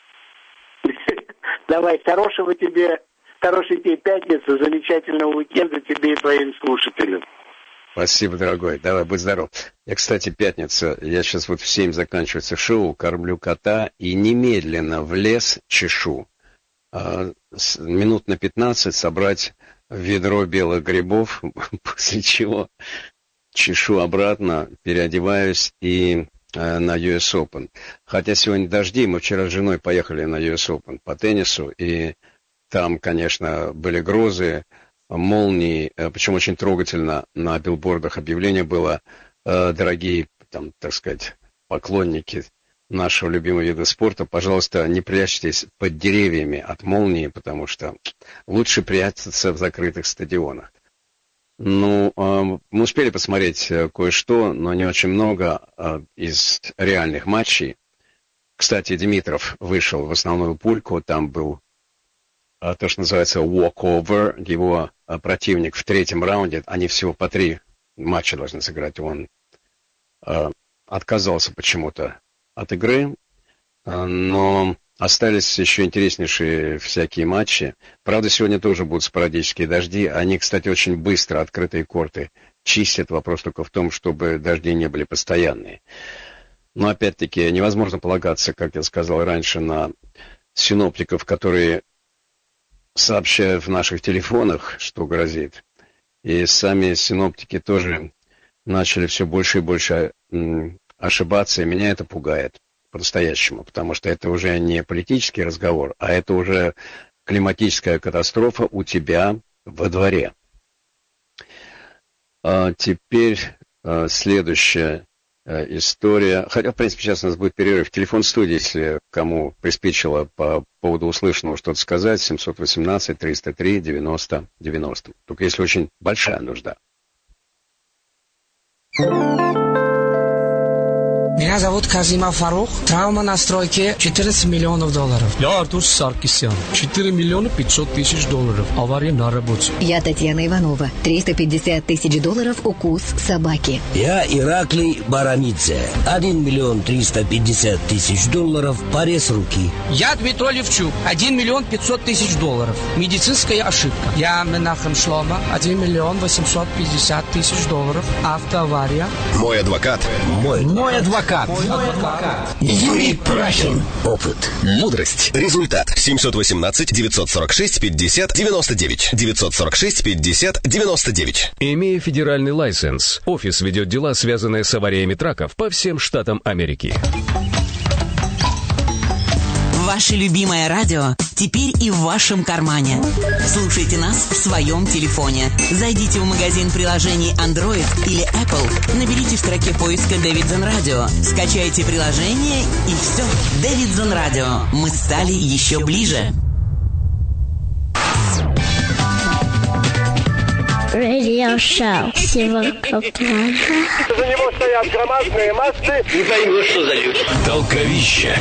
Давай, хорошего тебе, хорошей тебе пятницы, замечательного уикенда тебе и твоим слушателям. Спасибо, дорогой. Давай, будь здоров. Я, кстати, пятница. Я сейчас вот в семь заканчивается шоу, кормлю кота и немедленно в лес чешу. А, с, минут на пятнадцать собрать ведро белых грибов, после чего чешу обратно, переодеваюсь и а, на ю эс Open. Хотя сегодня дожди, мы вчера с женой поехали на ю эс Open по теннису, и там, конечно, были грозы, молнии, причем очень трогательно на билбордах объявление было: дорогие, там, так сказать, поклонники нашего любимого вида спорта, пожалуйста, не прячьтесь под деревьями от молнии, потому что лучше прятаться в закрытых стадионах. Ну, мы успели посмотреть кое-что, но не очень много из реальных матчей. Кстати, Димитров вышел в основную пульку, там был то, что называется walkover, его противник в третьем раунде, они всего по три матча должны сыграть, он э, отказался почему-то от игры, э, но остались еще интереснейшие всякие матчи. Правда, сегодня тоже будут спорадические дожди, они, кстати, очень быстро открытые корты чистят, вопрос только в том, чтобы дожди не были постоянные. Но, опять-таки, невозможно полагаться, как я сказал раньше, на синоптиков, которые сообщают в наших телефонах, что грозит. И сами синоптики тоже начали все больше и больше м, ошибаться, и меня это пугает по-настоящему, потому что это уже не политический разговор, а это уже климатическая катастрофа у тебя во дворе. А теперь а, следующая а, история. Хотя, в принципе, сейчас у нас будет перерыв. Телефон студии, если кому приспичило по поводу услышанного что-то сказать, семь один восемь триста три девяносто девяносто. Только если очень большая нужда. Меня зовут Казимов Фарух. Травма на стройке четырнадцать миллионов долларов. Я Артур Саркисян. четыре миллиона пятьсот тысяч долларов. Авария на работе. Я Татьяна Иванова. триста пятьдесят тысяч долларов укус собаки. Я Ираклий Барамидзе. один миллион триста пятьдесят тысяч долларов. Порез руки. Я Дмитрий Левчук. один миллион пятьсот тысяч долларов. Медицинская ошибка. Я Менахем Шлома. один миллион восемьсот пятьдесят тысяч долларов. Автоавария. Мой адвокат. Мой. Мой адвокат. Мой адвокат. Юрий Прахин. Опыт. Мудрость. Результат. семь один восемь девять сорок шесть пятьдесят девяносто девять. девять сорок шесть пятьдесят девяносто девять. Имея федеральный лайсенс, офис ведет дела, связанные с авариями траков по всем штатам Америки. Ваше любимое радио теперь и в вашем кармане. Слушайте нас в своем телефоне. Зайдите в магазин приложений Android или Apple, наберите в строке поиска Davidson Radio, скачайте приложение и все. Davidson Radio. Мы стали еще ближе. Radio Show. Севастополь. За него стоят громадные массы. Не поймешь, что за люди. Толковище.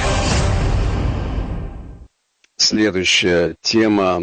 Следующая тема.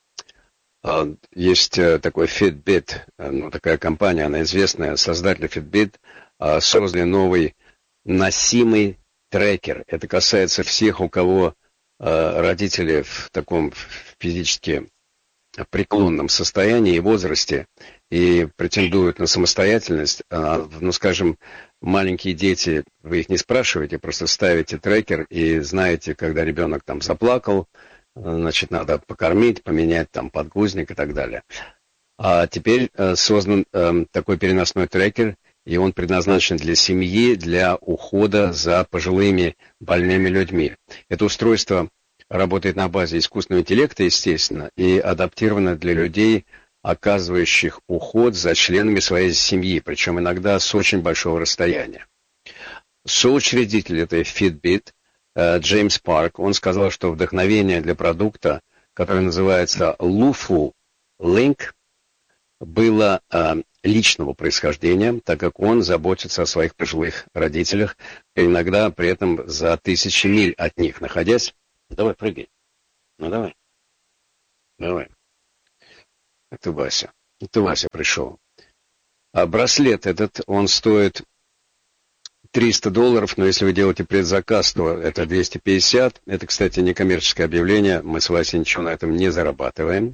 Есть такой Fitbit, ну, такая компания, она известная, создатели Fitbit создали новый носимый трекер. Это касается всех, у кого родители в таком физически преклонном состоянии и возрасте и претендуют на самостоятельность. Ну, скажем, маленькие дети, вы их не спрашиваете, просто ставите трекер и знаете, когда ребенок там заплакал, значит, надо покормить, поменять там подгузник и так далее. А теперь создан такой переносной трекер, и он предназначен для семьи, для ухода за пожилыми больными людьми. Это устройство работает на базе искусственного интеллекта, естественно, и адаптировано для людей, оказывающих уход за членами своей семьи, причем иногда с очень большого расстояния. Соучредитель этой Fitbit Джеймс Парк, он сказал, что вдохновение для продукта, который называется Lufu Link, было э, личного происхождения, так как он заботится о своих пожилых родителях, иногда при этом за тысячи миль от них находясь. Давай, прыгай. Ну, давай. Давай. Это Вася. Это Вася пришел. А браслет этот, он стоит триста долларов, но если вы делаете предзаказ, то это двести пятьдесят. Это, кстати, не коммерческое объявление. Мы с Васей ничего на этом не зарабатываем.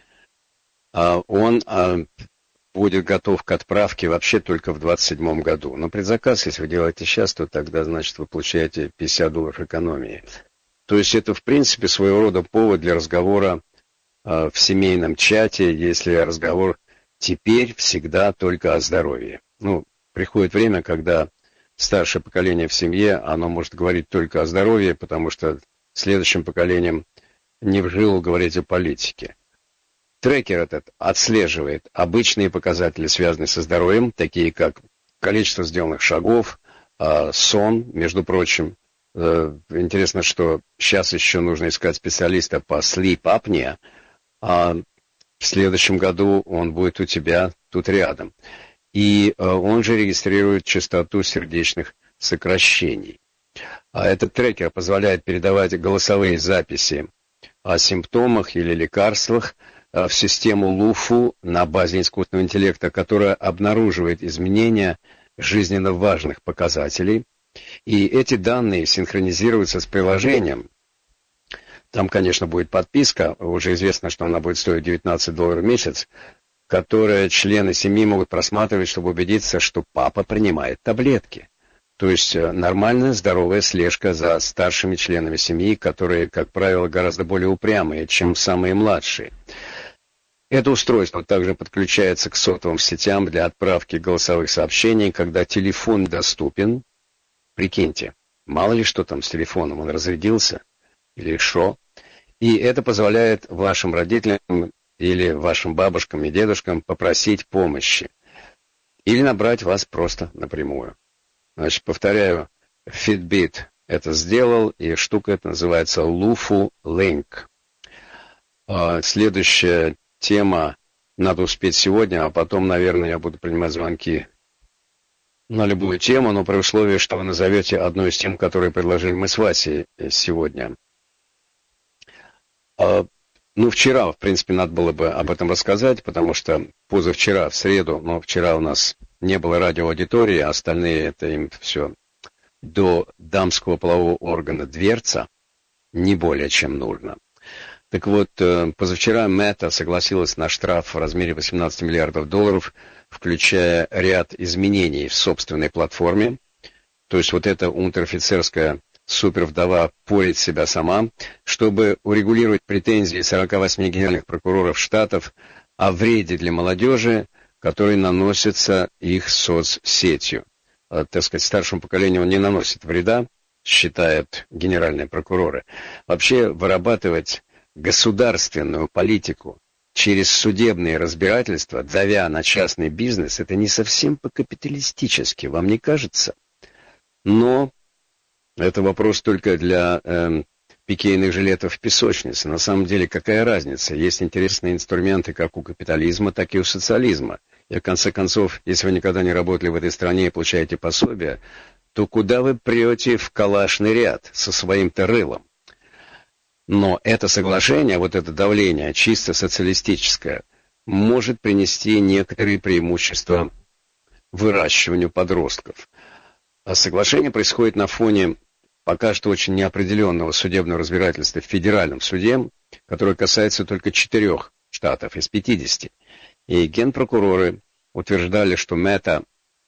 А он а, будет готов к отправке вообще только в двадцать седьмом году. Но предзаказ, если вы делаете сейчас, то тогда, значит, вы получаете пятьдесят долларов экономии. То есть это, в принципе, своего рода повод для разговора а, в семейном чате, если разговор теперь всегда только о здоровье. Ну, приходит время, когда старшее поколение в семье, оно может говорить только о здоровье, потому что следующим поколением не в жилу говорить о политике. Трекер этот отслеживает обычные показатели, связанные со здоровьем, такие как количество сделанных шагов, сон, между прочим. Интересно, что сейчас еще нужно искать специалиста по sleep apnea, а в следующем году он будет у тебя тут рядом. И он же регистрирует частоту сердечных сокращений. А этот трекер позволяет передавать голосовые записи о симптомах или лекарствах в систему Lufu на базе искусственного интеллекта, которая обнаруживает изменения жизненно важных показателей. И эти данные синхронизируются с приложением. Там, конечно, будет подписка, уже известно, что она будет стоить девятнадцать долларов в месяц, которое члены семьи могут просматривать, чтобы убедиться, что папа принимает таблетки. То есть нормальная, здоровая слежка за старшими членами семьи, которые, как правило, гораздо более упрямые, чем самые младшие. Это устройство также подключается к сотовым сетям для отправки голосовых сообщений, когда телефон доступен. Прикиньте, мало ли что там с телефоном, он разрядился или что. И это позволяет вашим родителям или вашим бабушкам и дедушкам попросить помощи. Или набрать вас просто напрямую. Значит, повторяю, Fitbit это сделал, и штука эта называется Lufu Link. Следующая тема надо успеть сегодня, а потом, наверное, я буду принимать звонки на любую тему, но при условии, что вы назовете одну из тем, которые предложили мы с Васей сегодня. Ну, вчера, в принципе, надо было бы об этом рассказать, потому что позавчера, в среду, но вчера у нас не было радиоаудитории, а остальные, это им все до дамского полового органа дверца, не более чем нужно. Так вот, позавчера Meta согласилась на штраф в размере восемнадцать миллиардов долларов, включая ряд изменений в собственной платформе. То есть вот эта унтер-офицерская супервдова порит себя сама, чтобы урегулировать претензии сорока восьми генеральных прокуроров штатов о вреде для молодежи, который наносится их соцсетью. Так сказать, старшему поколению он не наносит вреда, считают генеральные прокуроры. Вообще вырабатывать государственную политику через судебные разбирательства, давя на частный бизнес, это не совсем по-капиталистически, вам не кажется? Но это вопрос только для э, пикейных жилетов в песочнице. На самом деле, какая разница? Есть интересные инструменты как у капитализма, так и у социализма. И в конце концов, если вы никогда не работали в этой стране и получаете пособие, то куда вы прете в калашный ряд со своим-то рылом? Но это соглашение, вот это давление, чисто социалистическое, может принести некоторые преимущества выращиванию подростков. А соглашение происходит на фоне пока что очень неопределенного судебного разбирательства в федеральном суде, которое касается только четырех штатов из пятидесяти. И генпрокуроры утверждали, что Meta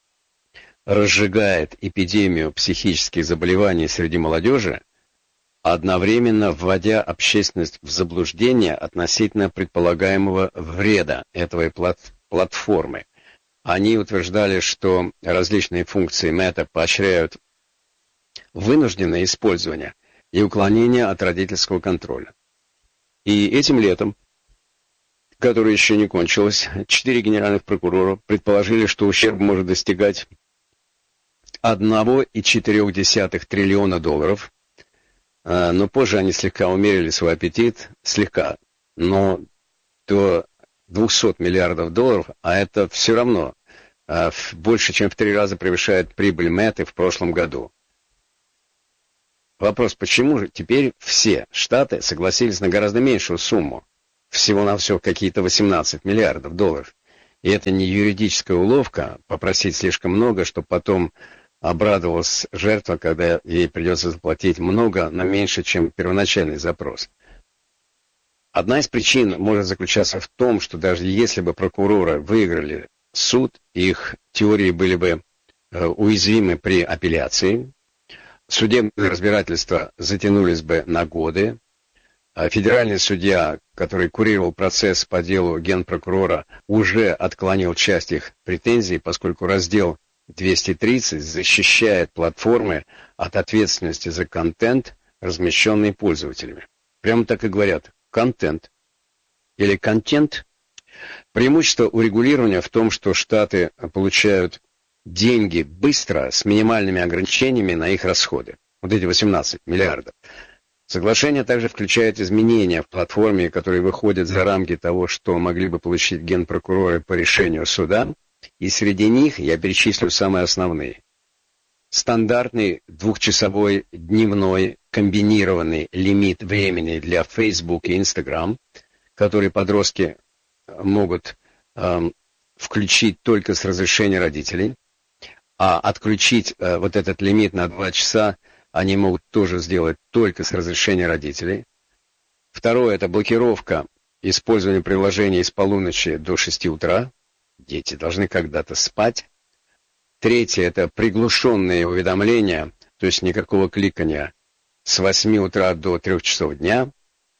разжигает эпидемию психических заболеваний среди молодежи, одновременно вводя общественность в заблуждение относительно предполагаемого вреда этой плат- платформы. Они утверждали, что различные функции Meta поощряют вынужденное использование и уклонение от родительского контроля. И этим летом, которое еще не кончилось, четыре генеральных прокурора предположили, что ущерб может достигать одна целая четыре десятых триллиона долларов, но позже они слегка умерили свой аппетит, слегка, но до двухсот миллиардов долларов, а это все равно больше, чем в три раза превышает прибыль Мета в прошлом году. Вопрос, почему же теперь все штаты согласились на гораздо меньшую сумму, всего-навсего какие-то восемнадцать миллиардов долларов. И это не юридическая уловка, попросить слишком много, чтобы потом обрадовалась жертва, когда ей придется заплатить много, но меньше, чем первоначальный запрос. Одна из причин может заключаться в том, что даже если бы прокуроры выиграли суд, их теории были бы э, уязвимы при апелляции, судебные разбирательства затянулись бы на годы, а федеральный судья, который курировал процесс по делу генпрокурора, уже отклонил часть их претензий, поскольку раздел двести тридцать защищает платформы от ответственности за контент, размещенный пользователями. Прямо так и говорят. Контент или контент. Преимущество урегулирования в том, что штаты получают деньги быстро, с минимальными ограничениями на их расходы. Вот эти восемнадцать миллиардов. Соглашение также включает изменения в платформе, которые выходят за рамки того, что могли бы получить генпрокуроры по решению суда. И среди них я перечислю самые основные. Стандартный двухчасовой дневной комбинированный лимит времени для Facebook и Instagram, который подростки могут э, включить только с разрешения родителей, а отключить э, вот этот лимит на два часа они могут тоже сделать только с разрешения родителей. Второе – это блокировка использования приложений с полуночи до шести утра. Дети должны когда-то спать. Третье – это приглушенные уведомления, то есть никакого кликания с восьми утра до трех часов дня.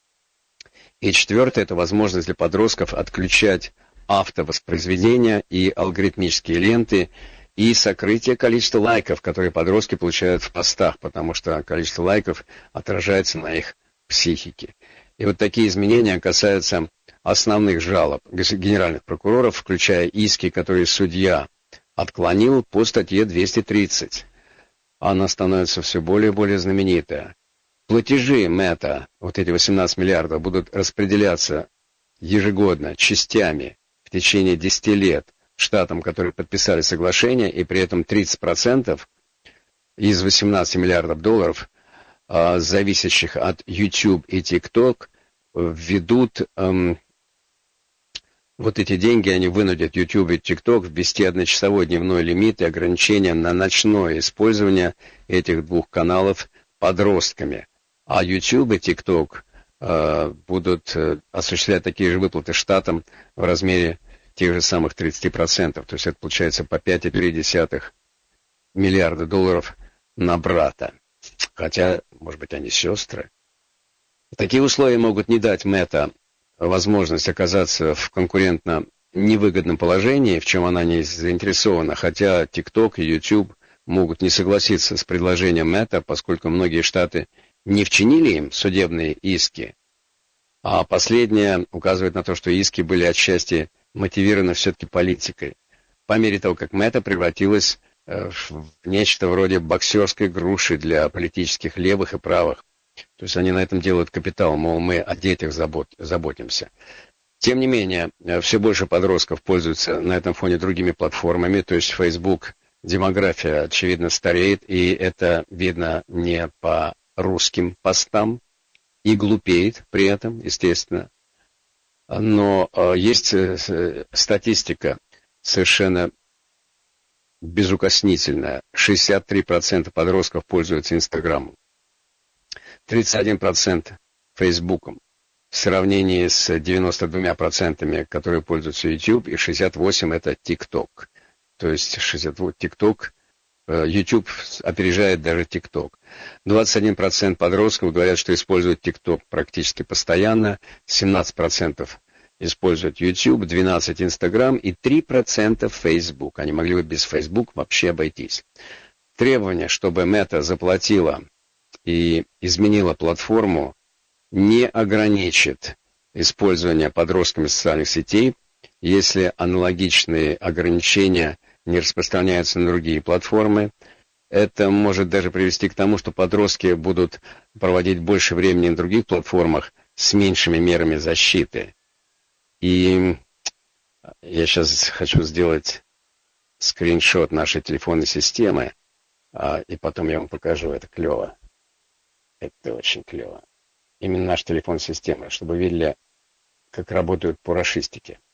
И четвертое – это возможность для подростков отключать автовоспроизведение и алгоритмические ленты и сокрытие количества лайков, которые подростки получают в постах, потому что количество лайков отражается на их психике. И вот такие изменения касаются основных жалоб генеральных прокуроров, включая иски, которые судья отклонил по статье двести тридцать. Она становится все более и более знаменитая. Платежи Мета, вот эти восемнадцать миллиардов, будут распределяться ежегодно, частями, в течение десяти лет штатам, которые подписали соглашение, и при этом тридцать процентов из восемнадцати миллиардов долларов, а, зависящих от YouTube и TikTok, введут... Эм, Вот эти деньги, они вынудят YouTube и TikTok ввести одночасовой дневной лимит и ограничения на ночное использование этих двух каналов подростками. А YouTube и TikTok э, будут э, осуществлять такие же выплаты штатам в размере тех же самых тридцати процентов. То есть это получается по пять целых три десятых миллиарда долларов на брата. Хотя, может быть, они сестры. Такие условия могут не дать Мета возможность оказаться в конкурентно невыгодном положении, в чем она не заинтересована, хотя TikTok и YouTube могут не согласиться с предложением Мета, поскольку многие штаты не вчинили им судебные иски, а последнее указывает на то, что иски были отчасти мотивированы все-таки политикой. По мере того, как Мета превратилась в нечто вроде боксерской груши для политических левых и правых. То есть они на этом делают капитал, мол, мы о детях забот, заботимся. Тем не менее, все больше подростков пользуются на этом фоне другими платформами, то есть Facebook, демография, очевидно, стареет, и это видно не по русским постам, и глупеет при этом, естественно. Но есть статистика совершенно безукоснительная. шестьдесят три процента подростков пользуются Инстаграмом. тридцать один процент Фейсбуком в сравнении с девяносто двумя процентами, которые пользуются YouTube, и шестьдесят восемь процентов это TikTok. То есть шестьдесят восемь процентов TikTok, YouTube опережает даже TikTok. двадцать один процент подростков говорят, что используют TikTok практически постоянно, семнадцать процентов используют YouTube, двенадцать процентов Instagram и три процента Facebook. Они могли бы без Facebook вообще обойтись. Требование, чтобы Meta заплатила и изменила платформу, не ограничит использование подростками социальных сетей, если аналогичные ограничения не распространяются на другие платформы. это может даже привести к тому, что подростки будут проводить больше времени на других платформах с меньшими мерами защиты. И я сейчас хочу сделать скриншот нашей телефонной системы, и потом я вам покажу. Это клево. Это очень клево. Именно наша телефонная система, чтобы вы видели, как работают порашистики.